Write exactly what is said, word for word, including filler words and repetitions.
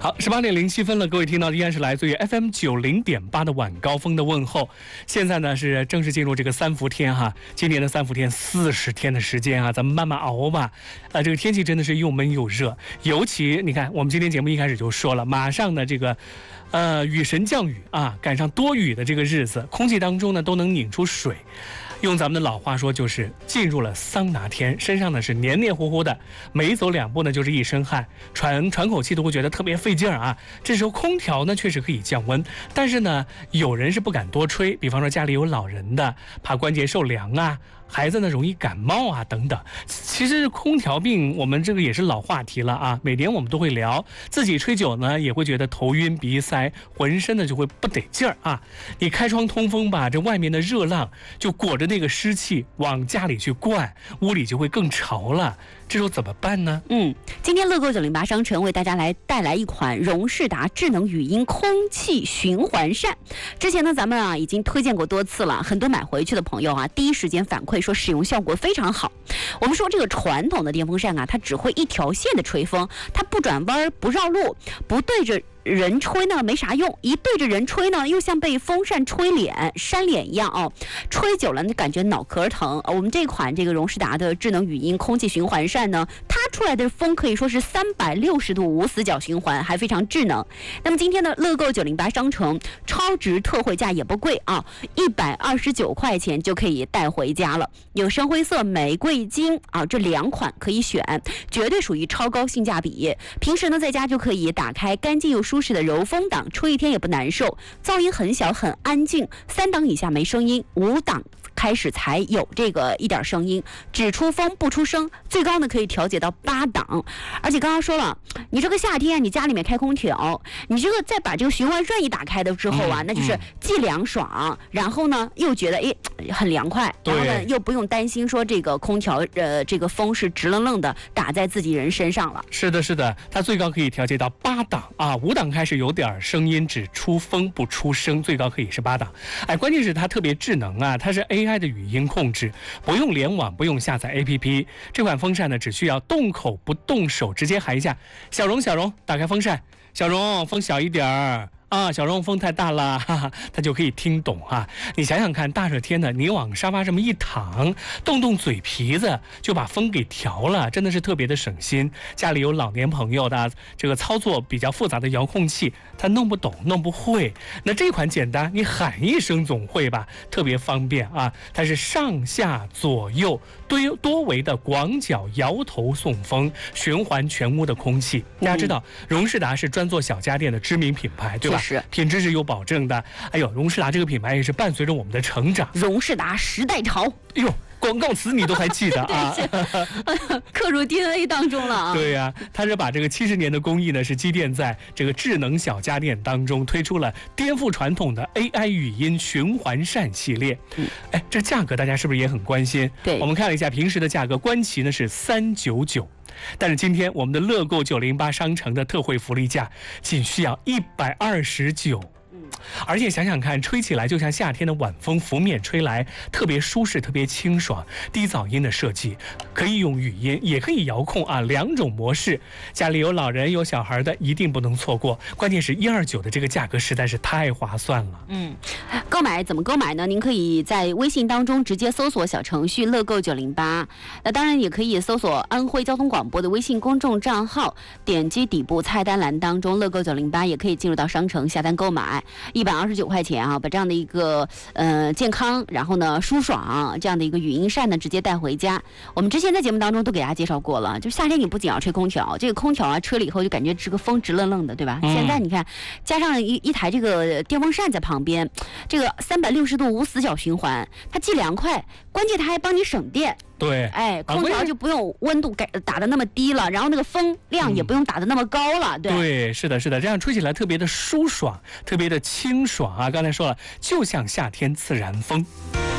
好，十八点零七分了，各位听到的依然是来自于 F M 九零点八的晚高峰的问候。现在呢是正式进入这个三伏天哈，今年的三伏天四十天的时间啊，咱们慢慢熬吧。呃，这个天气真的是又闷又热，尤其你看，我们今天节目一开始就说了，马上的这个。呃，雨神降雨啊，赶上多雨的这个日子，空气当中呢都能拧出水。用咱们的老话说，就是进入了桑拿天，身上呢是黏黏糊糊的，每走两步呢就是一身汗，喘喘口气都会觉得特别费劲儿啊。这时候空调呢确实可以降温，但是呢有人是不敢多吹，比方说家里有老人的，怕关节受凉啊。孩子呢容易感冒啊等等，其实空调病我们这个也是老话题了啊，每年我们都会聊，自己吹久呢也会觉得头晕鼻塞，浑身呢就会不得劲儿啊。你开窗通风吧，这外面的热浪就裹着那个湿气往家里去灌，屋里就会更潮了。这时候怎么办呢？ 嗯，今天乐购九零八商城为大家来带来一款荣仕达智能语音空气循环扇。之前呢，咱们啊已经推荐过多次了，很多买回去的朋友啊，第一时间反馈说使用效果非常好。我们说这个传统的电风扇啊，它只会一条线的吹风，它不转弯不绕路，不对着人吹呢没啥用，一对着人吹呢又像被风扇吹脸扇脸一样哦，吹久了你感觉脑壳疼。我们这款这个荣仕达的智能语音空气循环扇呢，它出来的风可以说是三百六十度无死角循环，还非常智能。那么今天的乐购九零八商城超值特惠价也不贵啊，一百二十九块钱就可以带回家了。有深灰色、玫瑰金啊这两款可以选，绝对属于超高性价比。平时呢在家就可以打开干净又舒适的柔风档，吹一天也不难受，噪音很小很安静，三档以下没声音，五档开始才有这个一点声音，只出风不出声，最高呢可以调节到八档。而且刚刚说了，你这个夏天你家里面开空调，你这个再把这个循环扇一打开的之后啊，嗯、那就是既凉爽，然后呢又觉得诶很凉快，然后呢又不用担心说这个空调呃这个风是直愣愣的打在自己人身上了。 是的，是的，它最高可以调节到八档啊，五档开始有点声音，只出风不出声，最高可以是八档。哎，关键是它特别智能啊，它是 A I 的语音控制，不用联网，不用下载 A P P。这款风扇呢，只需要动口不动手，直接喊一下小荣，小荣，打开风扇，小荣，风小一点儿。啊，小荣风太大了，哈哈，他就可以听懂啊！你想想看，大热天的，你往沙发这么一躺，动动嘴皮子就把风给调了，真的是特别的省心。家里有老年朋友的，这个操作比较复杂的遥控器，他弄不懂，弄不会。那这款简单，你喊一声总会吧，特别方便啊！它是上下左右多多维的广角摇头送风，循环全屋的空气。大家知道，荣仕达是专做小家电的知名品牌，对吧？ 是品质是有保证的。哎呦，荣仕达这个品牌也是伴随着我们的成长。 荣仕达时代潮， 哎呦，广告词你都还记得啊？ 刻入 D N A 当中了啊。对呀、啊，它是把这个七十年的工艺呢，是积淀在这个智能小家电当中，推出了颠覆传统的 A I 语音循环扇系列。嗯，哎，这价格大家是不是也很关心？ 对， 我们看了一下平时的价格，官旗呢是三九九。但是今天我们的乐购九零八商城的特惠福利价仅需要一百二十九，而且想想看，吹起来就像夏天的晚风拂面吹来，特别舒适，特别清爽。低噪音的设计，可以用语音，也可以遥控啊，两种模式。家里有老人有小孩的，一定不能错过。关键是一二九的这个价格实在是太划算了。 嗯，购买怎么购买呢？您可以在微信当中直接搜索小程序乐购九零八，那当然也可以搜索安徽交通广播的微信公众账号，点击底部菜单栏当中乐购九零八，也可以进入到商城下单购买。一百二十九块钱啊，把这样的一个呃健康，然后呢舒爽这样的一个语音扇呢，直接带回家。我们之前在节目当中都给大家介绍过了，就夏天你不仅要吹空调，这个空调啊吹了以后就感觉这个风直愣愣的，对吧？嗯、现在你看，加上一一台这个电风扇在旁边，这个三百六十度无死角循环，它既凉快，关键它还帮你省电。 对， 哎，空调就不用温度改打的那么低了，然后那个风量也不用打的那么高了，嗯、对。 对，是的，是的，这样吹起来特别的舒爽，特别的清爽啊！刚才说了，就像夏天自然风。